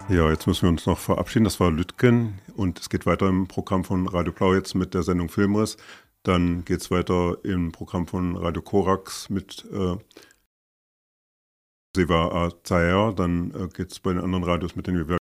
Ja, jetzt müssen wir uns noch verabschieden. Das war Lütgen und es geht weiter im Programm von Radio Blau jetzt mit der Sendung Filmriss. Dann geht es weiter im Programm von Radio Korax mit Seva Azaer. Dann geht es bei den anderen Radios mit den